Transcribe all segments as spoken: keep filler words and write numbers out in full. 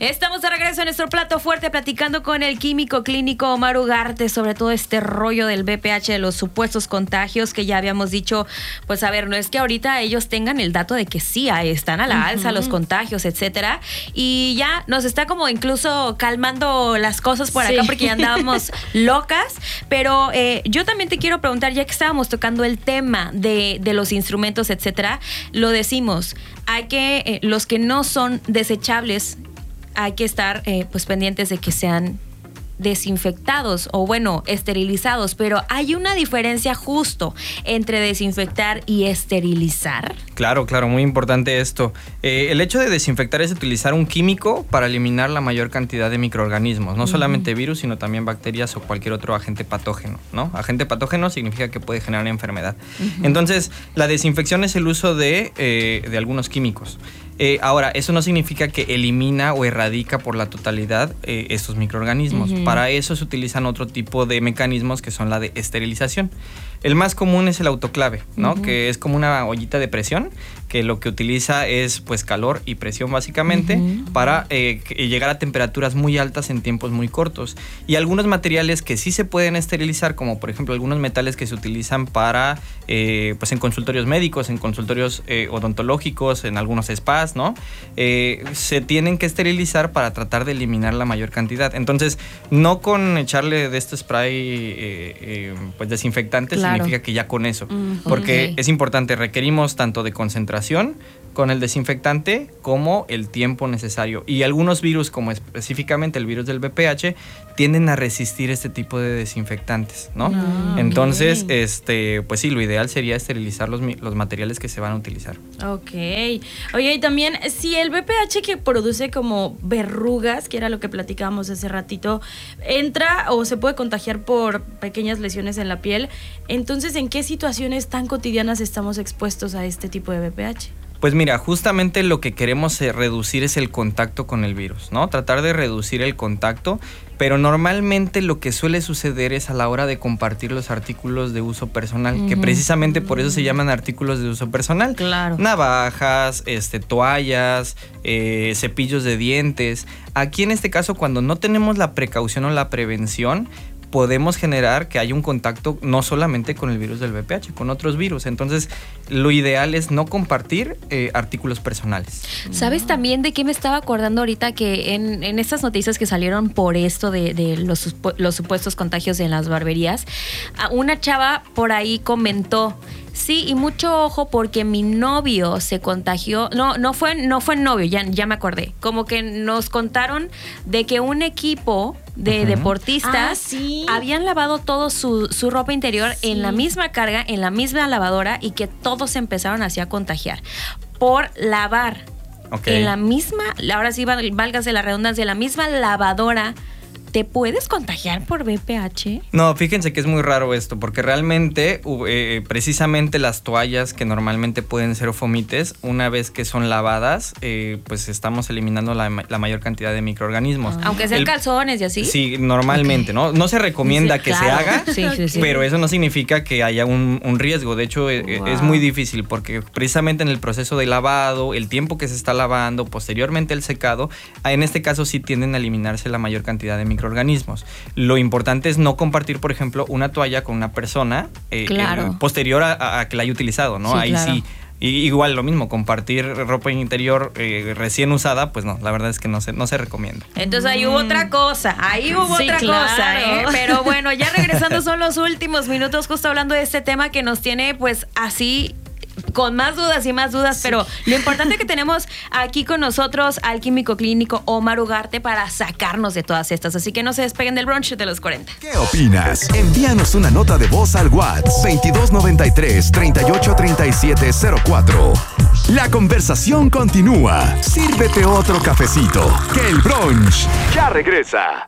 Estamos de regreso en nuestro plato fuerte platicando con el químico clínico Omar Ugarte sobre todo este rollo del B P H, de los supuestos contagios que ya habíamos dicho. Pues a ver, no es que ahorita ellos tengan el dato de que sí están a la uh-huh. alza los contagios, etcétera, y ya nos está como incluso calmando las cosas por sí. acá porque ya andábamos locas, pero eh, yo también te quiero preguntar, ya que estábamos tocando el tema de, de los instrumentos, etcétera, lo decimos, hay que, eh, los que no son desechables, hay que estar eh, pues pendientes de que sean desinfectados o bueno, esterilizados, pero hay una diferencia justo entre desinfectar y esterilizar. Claro, claro, muy importante esto. Eh, el hecho de desinfectar es utilizar un químico para eliminar la mayor cantidad de microorganismos, no uh-huh. solamente virus, sino también bacterias o cualquier otro agente patógeno, ¿no? Agente patógeno significa que puede generar enfermedad. Uh-huh. Entonces, la desinfección es el uso de, eh, de algunos químicos. Eh, ahora, eso no significa que elimina o erradica por la totalidad eh, estos microorganismos. Uh-huh. Para eso se utilizan otro tipo de mecanismos que son la de esterilización. El más común es el autoclave, ¿no? Uh-huh. Que es como una ollita de presión, que lo que utiliza es pues calor y presión básicamente uh-huh. para eh, llegar a temperaturas muy altas en tiempos muy cortos. Y algunos materiales que sí se pueden esterilizar, como por ejemplo algunos metales que se utilizan para eh, pues en consultorios médicos, en consultorios eh, odontológicos, en algunos spas, ¿no? Eh, se tienen que esterilizar para tratar de eliminar la mayor cantidad. Entonces, no con echarle de este spray eh, eh, pues desinfectante, claro. significa que ya con eso. Mm, porque okay. es importante, requerimos tanto de concentración con el desinfectante como el tiempo necesario. Y algunos virus, como específicamente el virus del B P H, tienden a resistir este tipo de desinfectantes, ¿no? Ah, Entonces, okay. este, pues sí, lo ideal sería esterilizar los, los materiales que se van a utilizar. Ok. Oye, y también, si el B P H que produce como verrugas, que era lo que platicábamos hace ratito, entra o se puede contagiar por pequeñas lesiones en la piel, entonces, ¿en qué situaciones tan cotidianas estamos expuestos a este tipo de B P H? Pues mira, justamente lo que queremos reducir es el contacto con el virus, ¿no? Tratar de reducir el contacto, pero normalmente lo que suele suceder es a la hora de compartir los artículos de uso personal, uh-huh. que precisamente por eso se llaman artículos de uso personal. Claro. Navajas, este, toallas, eh, cepillos de dientes. Aquí en este caso, cuando no tenemos la precaución o la prevención, podemos generar que haya un contacto no solamente con el virus del B P H, con otros virus. Entonces, lo ideal es no compartir eh, artículos personales. ¿Sabes también de qué me estaba acordando ahorita? Que en, en estas noticias que salieron por esto de, de los, supu- los supuestos contagios en las barberías, una chava por ahí comentó: sí, y mucho ojo porque mi novio se contagió. No, no fue, no fue novio, ya, ya me acordé. Como que nos contaron de que un equipo de uh-huh. deportistas ah, ¿sí? habían lavado todo su, su ropa interior sí. en la misma carga, en la misma lavadora, y que todos se empezaron así a contagiar por lavar okay. en la misma, ahora sí válgase la redundancia, la misma lavadora. ¿Te puedes contagiar por B P H? No, fíjense que es muy raro esto, porque realmente, eh, precisamente las toallas que normalmente pueden ser fomites, una vez que son lavadas, eh, pues estamos eliminando la, la mayor cantidad de microorganismos. Ah. Aunque sean El, calzones y así. Sí, normalmente, okay. ¿no? No se recomienda sí, que claro. se haga, sí, sí, sí. pero eso no significa que haya un, un riesgo. De hecho, wow. es muy difícil, porque precisamente en el proceso de lavado, el tiempo que se está lavando, posteriormente el secado, en este caso sí tienden a eliminarse la mayor cantidad de microorganismos. organismos. Lo importante es no compartir, por ejemplo, una toalla con una persona eh, claro. eh, posterior a, a que la haya utilizado, ¿no? Sí, Ahí claro. sí. Y igual lo mismo, compartir ropa interior eh, recién usada, pues no, la verdad es que no se, no se recomienda. Entonces ahí hubo otra cosa, ahí hubo sí, otra claro. cosa, ¿eh? Pero bueno, ya regresando son los últimos minutos justo hablando de este tema que nos tiene pues así con más dudas y más dudas, sí. pero lo importante es que tenemos aquí con nosotros al químico clínico Omar Ugarte para sacarnos de todas estas, así que no se despeguen del brunch de los cuarenta. ¿Qué opinas? Envíanos una nota de voz al WhatsApp veintidós noventa y tres, treinta y ocho, treinta y siete cero cuatro. La conversación continúa. Sírvete otro cafecito, que el brunch ya regresa.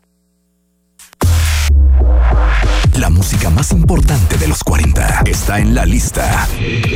La música más importante de los cuarenta está en la lista.